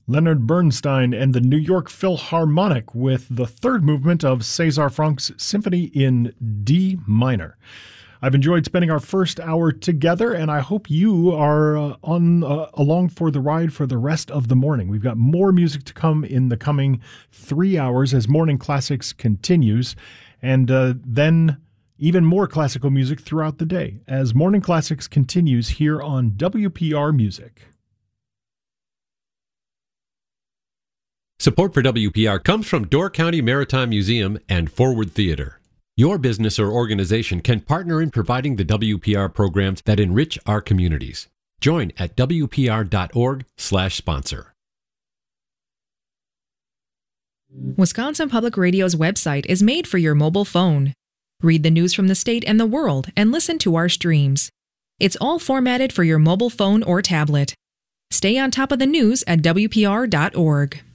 Leonard Bernstein and the New York Philharmonic with the third movement of César Franck's Symphony in D minor. I've enjoyed spending our first hour together, and I hope you are along for the ride for the rest of the morning. We've got more music to come in the coming 3 hours as Morning Classics continues, and then even more classical music throughout the day as Morning Classics continues here on WPR Music. Support for WPR comes from Door County Maritime Museum and Forward Theater. Your business or organization can partner in providing the WPR programs that enrich our communities. Join at WPR.org/sponsor. Wisconsin Public Radio's website is made for your mobile phone. Read the news from the state and the world and listen to our streams. It's all formatted for your mobile phone or tablet. Stay on top of the news at WPR.org.